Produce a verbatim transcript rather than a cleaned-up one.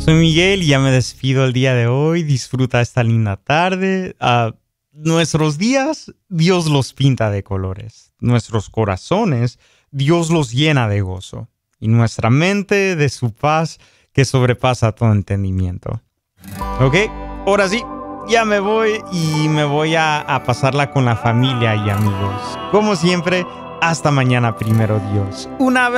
Soy Miguel y ya me despido el día de hoy. Disfruta esta linda tarde. Uh, nuestros días, Dios los pinta de colores. Nuestros corazones, Dios los llena de gozo. Y nuestra mente de su paz que sobrepasa todo entendimiento. ¿Ok? Ahora sí, ya me voy y me voy a, a pasarla con la familia y amigos. Como siempre, hasta mañana, primero Dios. Un abrazo.